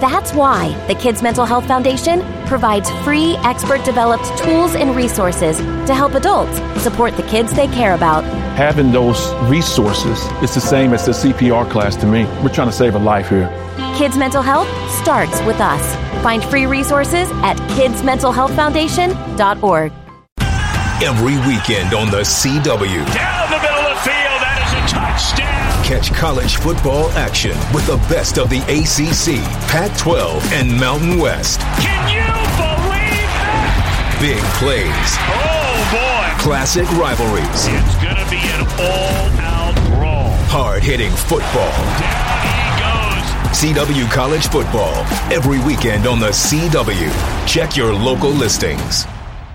That's why the Kids Mental Health Foundation provides free, expert-developed tools and resources to help adults support the kids they care about. Having those resources is the same as the CPR class to me. We're trying to save a life here. Kids Mental Health starts with us. Find free resources at kidsmentalhealthfoundation.org. Every weekend on the CW. Down the middle of the field, that is a touchdown. Catch college football action with the best of the ACC, Pac-12, and Mountain West. Can you believe that? Big plays. Oh, boy. Classic rivalries. It's going to be an all-out brawl. Hard-hitting football. Down he goes. CW College Football. Every weekend on the CW. Check your local listings.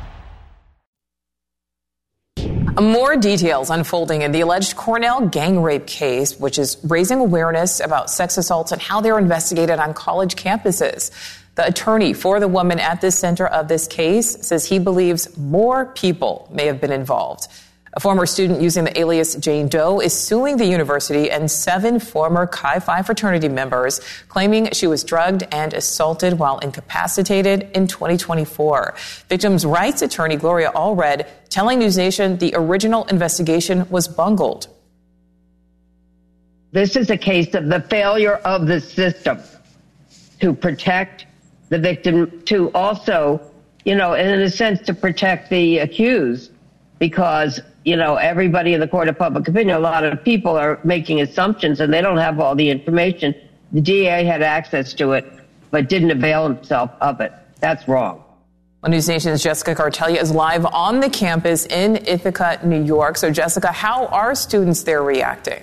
More details unfolding in the alleged Cornell gang rape case, which is raising awareness about sex assaults and how they're investigated on college campuses. The attorney for the woman at the center of this case says he believes more people may have been involved. A former student using the alias Jane Doe is suing the university and 7 former Chi Phi fraternity members, claiming she was drugged and assaulted while incapacitated in 2024. Victims' rights attorney Gloria Allred telling NewsNation the original investigation was bungled. This is a case of the failure of the system to protect the victim, to also, in a sense, to protect the accused, because everybody in the court of public opinion, a lot of people are making assumptions and they don't have all the information. The DA had access to it, but didn't avail himself of it. That's wrong. Well, NewsNation's Jessica Cartelia is live on the campus in Ithaca, New York. So, Jessica, how are students there reacting?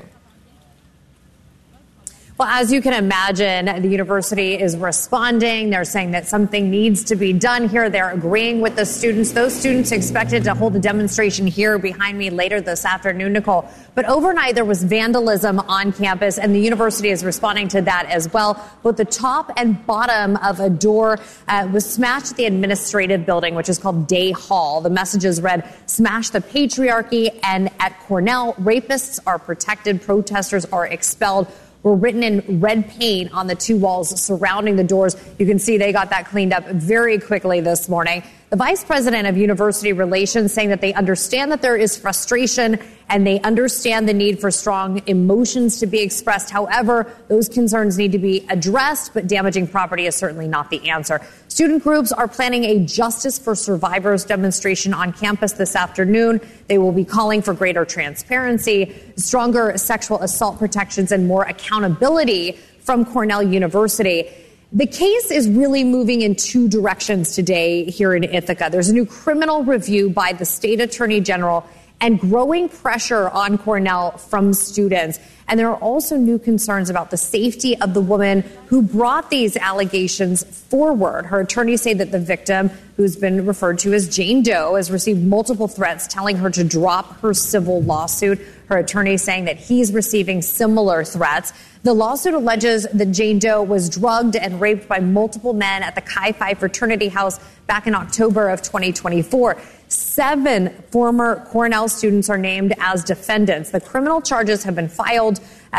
Well, as you can imagine, the university is responding. They're saying that something needs to be done here. They're agreeing with the students. Those students expected to hold a demonstration here behind me later this afternoon, Nicole. But overnight, there was vandalism on campus, and the university is responding to that as well. Both the top and bottom of a door was smashed at the administrative building, which is called Day Hall. The messages read, "Smash the patriarchy," and at Cornell, rapists are protected, protesters are expelled, were written in red paint on the 2 walls surrounding the doors. You can see they got that cleaned up very quickly this morning. The vice president of university relations saying that they understand that there is frustration and they understand the need for strong emotions to be expressed. However, those concerns need to be addressed, but damaging property is certainly not the answer. Student groups are planning a Justice for Survivors demonstration on campus this afternoon. They will be calling for greater transparency, stronger sexual assault protections, and more accountability from Cornell University. The case is really moving in 2 directions today here in Ithaca. There's a new criminal review by the state attorney general and growing pressure on Cornell from students. And there are also new concerns about the safety of the woman who brought these allegations forward. Her attorneys say that the victim, who's been referred to as Jane Doe, has received multiple threats telling her to drop her civil lawsuit. Her attorney saying that he's receiving similar threats. The lawsuit alleges that Jane Doe was drugged and raped by multiple men at the Chi Phi fraternity house back in October of 2024. 7 former Cornell students are named as defendants. The criminal charges have been filed.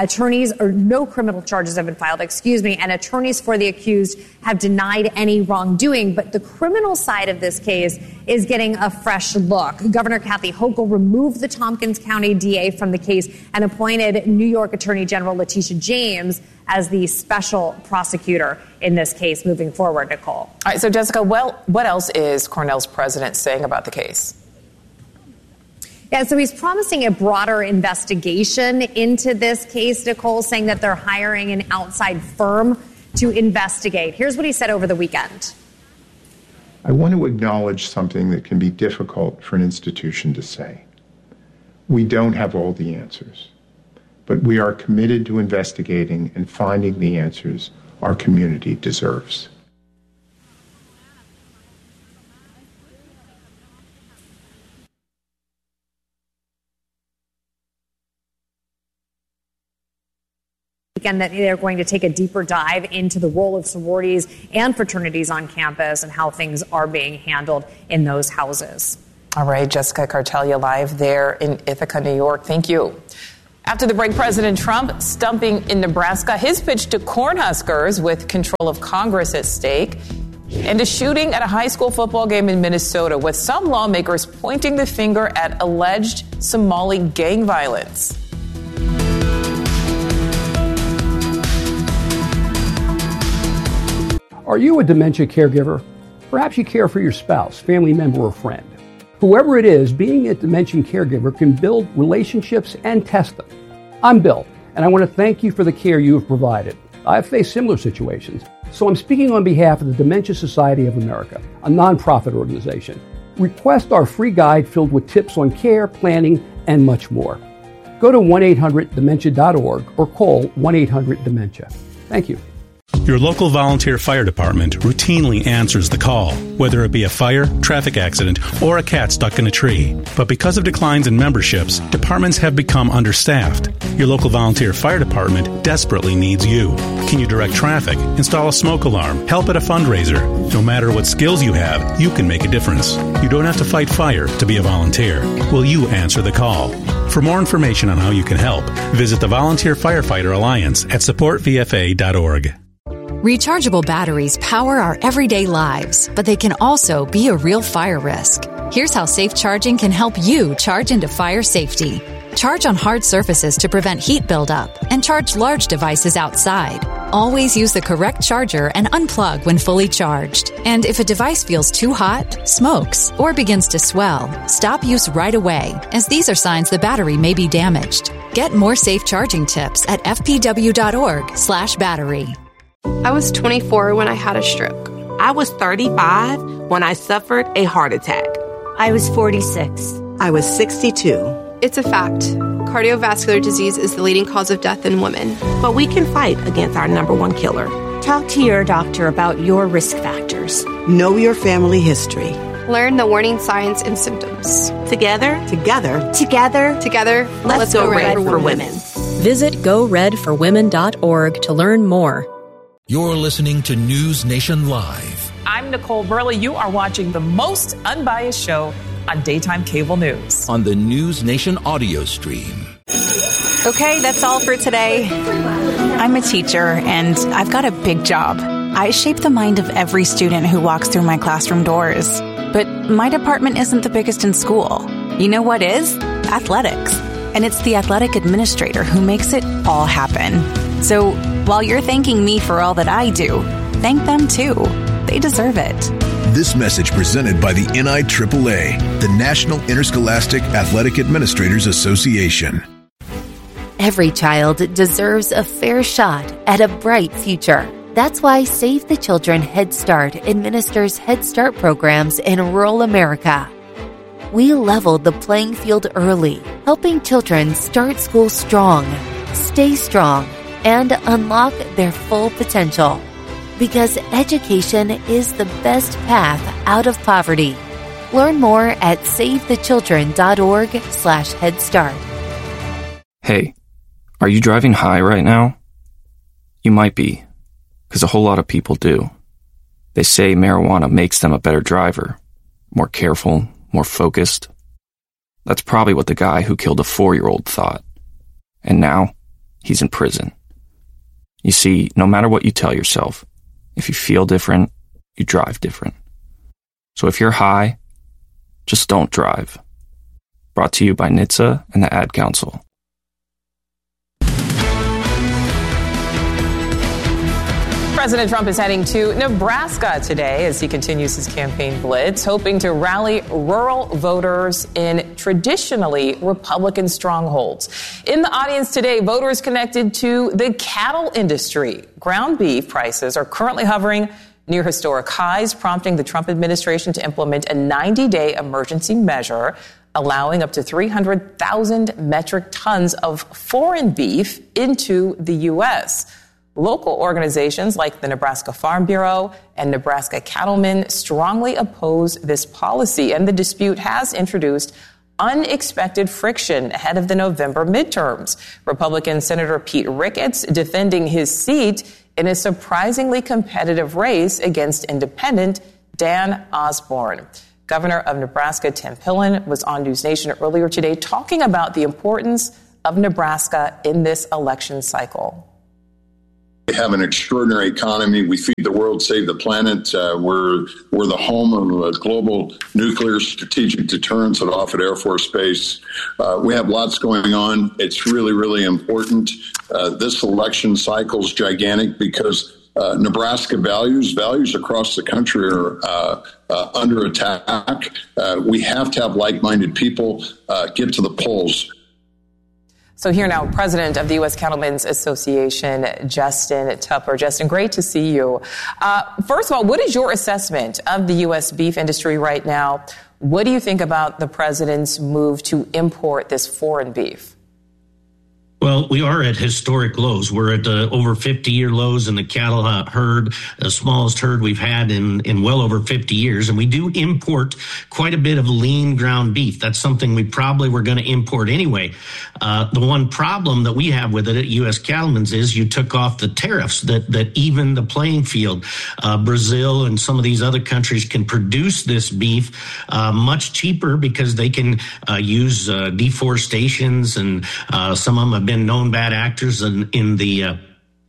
No criminal charges have been filed, and attorneys for the accused have denied any wrongdoing. But the criminal side of this case is getting a fresh look. Governor Kathy Hochul removed the Tompkins County DA from the case and appointed New York Attorney General Letitia James as the special prosecutor in this case moving forward, Nicole. All right, so Jessica, what else is Cornell's president saying about the case? Yeah, so he's promising a broader investigation into this case, Nicole, saying that they're hiring an outside firm to investigate. Here's what he said over the weekend. I want to acknowledge something that can be difficult for an institution to say. We don't have all the answers, but we are committed to investigating and finding the answers our community deserves. And that they're going to take a deeper dive into the role of sororities and fraternities on campus and how things are being handled in those houses. All right, Jessica Cartelia live there in Ithaca, New York. Thank you. After the break, President Trump stumping in Nebraska, his pitch to Cornhuskers with control of Congress at stake, and a shooting at a high school football game in Minnesota with some lawmakers pointing the finger at alleged Somali gang violence. Are you a dementia caregiver? Perhaps you care for your spouse, family member, or friend. Whoever it is, being a dementia caregiver can build relationships and test them. I'm Bill, and I want to thank you for the care you have provided. I've faced similar situations, so I'm speaking on behalf of the Dementia Society of America, a nonprofit organization. Request our free guide filled with tips on care, planning, and much more. Go to 1-800-DEMENTIA.org or call 1-800-DEMENTIA. Thank you. Your local volunteer fire department routinely answers the call, whether it be a fire, traffic accident, or a cat stuck in a tree. But because of declines in memberships, departments have become understaffed. Your local volunteer fire department desperately needs you. Can you direct traffic, install a smoke alarm, help at a fundraiser? No matter what skills you have, you can make a difference. You don't have to fight fire to be a volunteer. Will you answer the call? For more information on how you can help, visit the Volunteer Firefighter Alliance at supportvfa.org. Rechargeable batteries power our everyday lives, but they can also be a real fire risk. Here's how safe charging can help you charge into fire safety. Charge on hard surfaces to prevent heat buildup, and charge large devices outside. Always use the correct charger and unplug when fully charged. And if a device feels too hot, smokes, or begins to swell, stop use right away, as these are signs the battery may be damaged. Get more safe charging tips at fpw.org/battery. I was 24 when I had a stroke. I was 35 when I suffered a heart attack. I was 46. I was 62. It's a fact. Cardiovascular disease is the leading cause of death in women. But we can fight against our number one killer. Talk to your doctor about your risk factors. Know your family history. Learn the warning signs and symptoms. Together, let's go Red for Women. Visit GoRedForWomen.org to learn more. You're listening to News Nation Live. I'm Nicole Burley. You are watching the most unbiased show on daytime cable news. On the News Nation audio stream. Okay, that's all for today. I'm a teacher, and I've got a big job. I shape the mind of every student who walks through my classroom doors. But my department isn't the biggest in school. You know what is? Athletics. And it's the athletic administrator who makes it all happen. So while you're thanking me for all that I do, thank them too. They deserve it. This message presented by the NIAAA, the National Interscholastic Athletic Administrators Association. Every child deserves a fair shot at a bright future. That's why Save the Children Head Start administers Head Start programs in rural America. We leveled the playing field early, helping children start school strong, stay strong, and unlock their full potential. Because education is the best path out of poverty. Learn more at SaveTheChildren.org/Head Start. Hey, are you driving high right now? You might be, because a whole lot of people do. They say marijuana makes them a better driver, more careful, more focused. That's probably what the guy who killed a 4-year-old thought. And now, he's in prison. You see, no matter what you tell yourself, if you feel different, you drive different. So if you're high, just don't drive. Brought to you by NHTSA and the Ad Council. President Trump is heading to Nebraska today as he continues his campaign blitz, hoping to rally rural voters in traditionally Republican strongholds. In the audience today, voters connected to the cattle industry. Ground beef prices are currently hovering near historic highs, prompting the Trump administration to implement a 90-day emergency measure allowing up to 300,000 metric tons of foreign beef into the U.S. Local organizations like the Nebraska Farm Bureau and Nebraska Cattlemen strongly oppose this policy, and the dispute has introduced unexpected friction ahead of the November midterms. Republican Senator Pete Ricketts defending his seat in a surprisingly competitive race against independent Dan Osborne. Governor of Nebraska Tim Pillen was on News Nation earlier today talking about the importance of Nebraska in this election cycle? We have an extraordinary economy. We feed the world, save the planet. We're the home of a global nuclear strategic deterrence at Offutt Air Force Base. We have lots going on. It's really, really important. This election cycle is gigantic because Nebraska values across the country are under attack. We have to have like-minded people get to the polls. So here now, President of the U.S. Cattlemen's Association, Justin Tupper. Justin, great to see you. First of all, what is your assessment of the U.S. beef industry right now? What do you think about the president's move to import this foreign beef? Well, we are at historic lows. We're at over 50-year lows in the cattle herd, the smallest herd we've had in well over 50 years. And we do import quite a bit of lean ground beef. That's something we probably were going to import anyway. The one problem that we have with it at U.S. Cattlemen's is you took off the tariffs that even the playing field. Brazil and some of these other countries can produce this beef much cheaper because they can use deforestations, and some of them have been known bad actors in the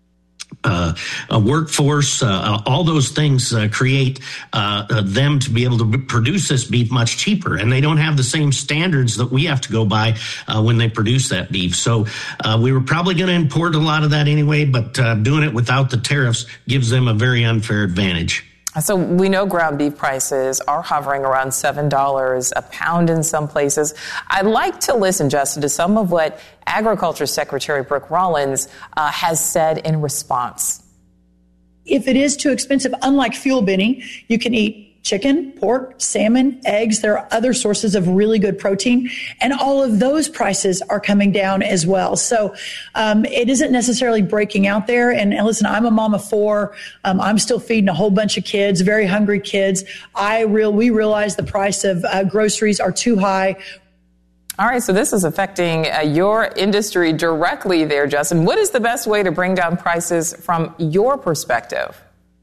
workforce. All those things create them to be able to produce this beef much cheaper, and they don't have the same standards that we have to go by when they produce that beef. So we were probably going to import a lot of that anyway, but doing it without the tariffs gives them a very unfair advantage. So we know ground beef prices are hovering around $7 a pound in some places. I'd like to listen, Justin, to some of what Agriculture Secretary Brooke Rollins has said in response. If it is too expensive, unlike fuel binning, you can eat chicken, pork, salmon, eggs. There are other sources of really good protein, and all of those prices are coming down as well. So it isn't necessarily breaking out there. And listen, I'm a mom of four. I'm still feeding a whole bunch of kids, very hungry kids. We realize the price of groceries are too high. All right, so this is affecting your industry directly there, Justin. What is the best way to bring down prices from your perspective?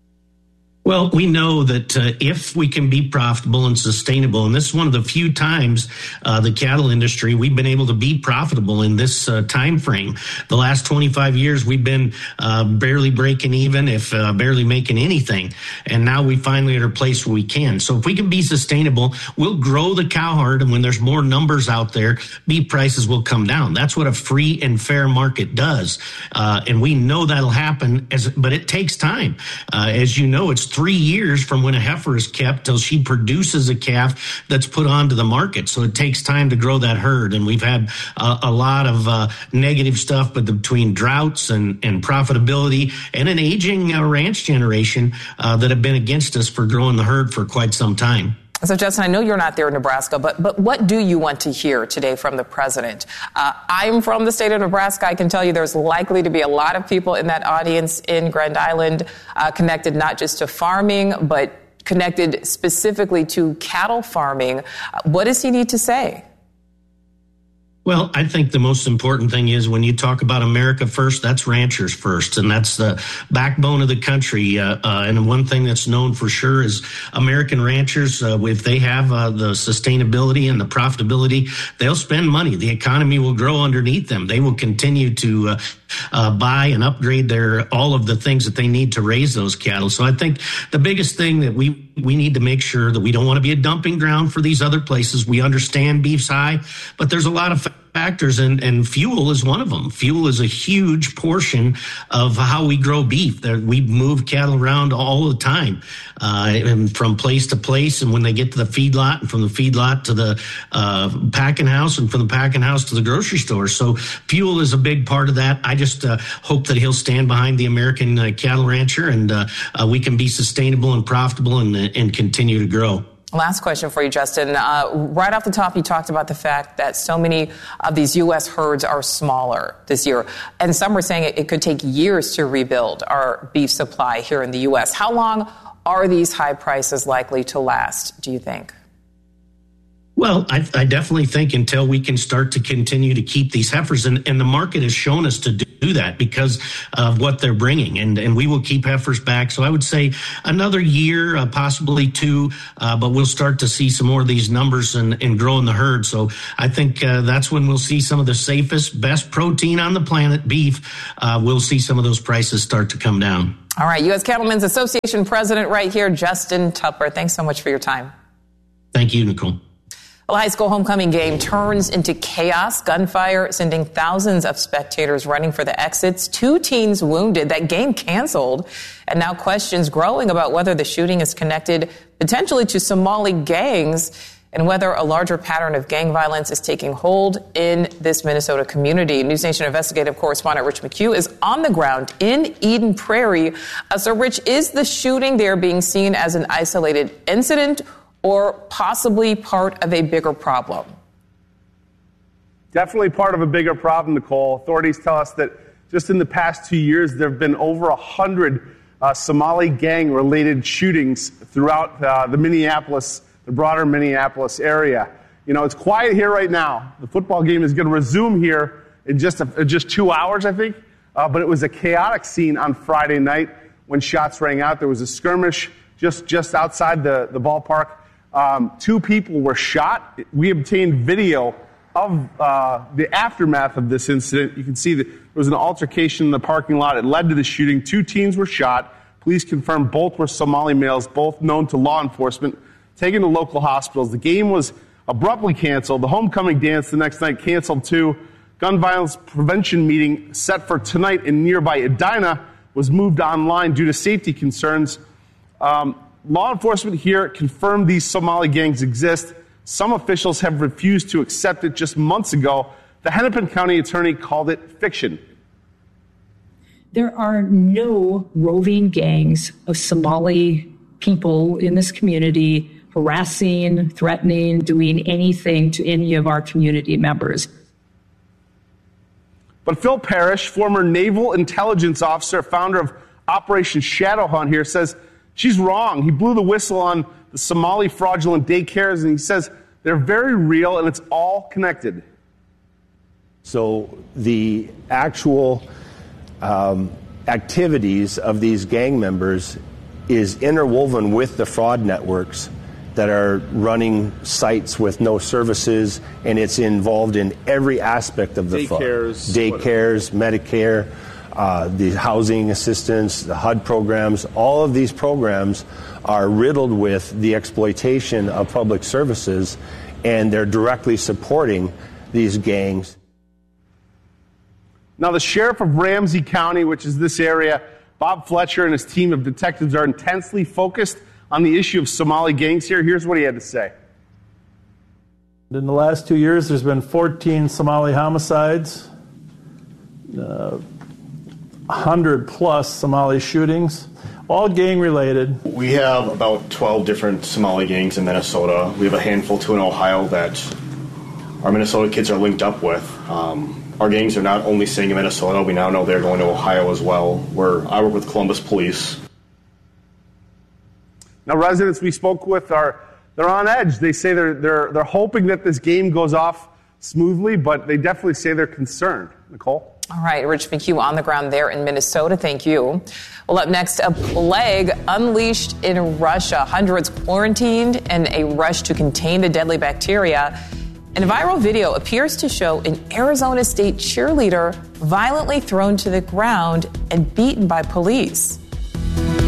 Well, we know that if we can be profitable and sustainable, and this is one of the few times the cattle industry, we've been able to be profitable in this time frame. The last 25 years, we've been barely breaking even, if barely making anything. And now we finally are at a place where we can. So if we can be sustainable, we'll grow the cow herd. And when there's more numbers out there, beef prices will come down. That's what a free and fair market does. And we know that'll happen, but it takes time. As you know, it's 3 years from when a heifer is kept till she produces a calf that's put onto the market. So it takes time to grow that herd. And we've had a lot of negative stuff, but between droughts and profitability and an aging ranch generation that have been against us for growing the herd for quite some time. So, Justin, I know you're not there in Nebraska, but what do you want to hear today from the president? I'm from the state of Nebraska. I can tell you there's likely to be a lot of people in that audience in Grand Island connected not just to farming, but connected specifically to cattle farming. What does he need to say? Well, I think the most important thing is when you talk about America first, that's ranchers first, and that's the backbone of the country. And one thing that's known for sure is American ranchers, if they have the sustainability and the profitability, they'll spend money. The economy will grow underneath them. They will continue to buy and upgrade all of the things that they need to raise those cattle. So I think the biggest thing that we need to make sure that we don't want to be a dumping ground for these other places. We understand beef's high, but there's a lot of factors, and fuel is one of them. Fuel is a huge portion of how we grow beef. We move cattle around all the time, and from place to place, and when they get to the feedlot, and from the feedlot to the packing house, and from the packing house to the grocery store. So fuel is a big part of that. I just hope that he'll stand behind the American cattle rancher, and we can be sustainable and profitable and continue to grow. Last question for you, Justin. Right off the top, you talked about the fact that so many of these U.S. herds are smaller this year. And some were saying it could take years to rebuild our beef supply here in the U.S. How long are these high prices likely to last, do you think? Well, I definitely think until we can start to continue to keep these heifers, and the market has shown us to do do that because of what they're bringing, and we will keep heifers back. So I would say another year, possibly two, but we'll start to see some more of these numbers and grow in the herd. So I think that's when we'll see some of the safest, best protein on the planet, beef. We'll see some of those prices start to come down. All right, U.S. Cattlemen's Association president right here, Justin Tupper. Thanks so much for your time. Thank you, Nicole. Well, a high school homecoming game turns into chaos, gunfire, sending thousands of spectators running for the exits. 2 teens wounded. That game canceled. And now questions growing about whether the shooting is connected potentially to Somali gangs and whether a larger pattern of gang violence is taking hold in this Minnesota community. News Nation investigative correspondent Rich McHugh is on the ground in Eden Prairie. So, Rich, is the shooting there being seen as an isolated incident or possibly part of a bigger problem? Definitely part of a bigger problem, Nicole. Authorities tell us that just in the past 2 years, there have been over 100 Somali gang-related shootings throughout the broader Minneapolis area. You know, it's quiet here right now. The football game is going to resume here in just 2 hours, I think. But it was a chaotic scene on Friday night when shots rang out. There was a skirmish just outside the ballpark. 2 people were shot. We obtained video of the aftermath of this incident. You can see that there was an altercation in the parking lot. It led to the shooting. 2 teens were shot. Police confirmed both were Somali males, both known to law enforcement, taken to local hospitals. The game was abruptly canceled. The homecoming dance the next night canceled too. Gun violence prevention meeting set for tonight in nearby Edina was moved online due to safety concerns. Law enforcement here confirmed these Somali gangs exist. Some officials have refused to accept it. Just months ago, the Hennepin County attorney called it fiction. There are no roving gangs of Somali people in this community harassing, threatening, doing anything to any of our community members. But Phil Parrish, former Naval Intelligence Officer, founder of Operation Shadowhunt here, says she's wrong. He blew the whistle on the Somali fraudulent daycares, and he says they're very real and it's all connected. So the actual activities of these gang members is interwoven with the fraud networks that are running sites with no services, and it's involved in every aspect of the fraud. Daycares, Medicare, the housing assistance, the HUD programs. All of these programs are riddled with the exploitation of public services, and they're directly supporting these gangs. Now, the sheriff of Ramsey County, which is this area, Bob Fletcher and his team of detectives are intensely focused on the issue of Somali gangs here. Here's what he had to say. In the last 2 years, there's been 14 Somali homicides, 100 plus Somali shootings, all gang related. We have about 12 different Somali gangs in Minnesota. We have a handful too in Ohio that our Minnesota kids are linked up with. Our gangs are not only staying in Minnesota, we now know they're going to Ohio as well, where I work with Columbus Police. Now, residents we spoke with they're on edge. They say they're hoping that this game goes off smoothly, but they definitely say they're concerned. Nicole? All right, Rich McHugh on the ground there in Minnesota. Thank you. Well, up next, a plague unleashed in Russia. Hundreds quarantined in a rush to contain the deadly bacteria. And a viral video appears to show an Arizona State cheerleader violently thrown to the ground and beaten by police.